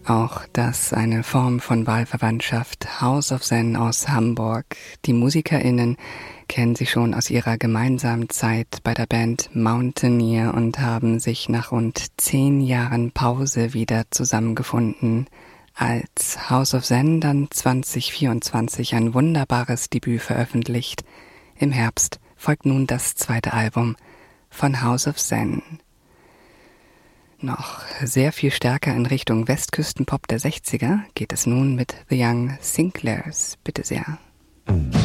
Auch das eine Form von Wahlverwandtschaft. House of Zen aus Hamburg. Die MusikerInnen kennen sich schon aus ihrer gemeinsamen Zeit bei der Band Mountaineer und haben sich nach rund 10 Jahren Pause wieder zusammengefunden. Als House of Zen dann 2024 ein wunderbares Debüt veröffentlicht. Im Herbst folgt nun das zweite Album von House of Zen. Noch sehr viel stärker in Richtung Westküstenpop der 60er geht es nun mit The Young Sinclairs. Bitte sehr.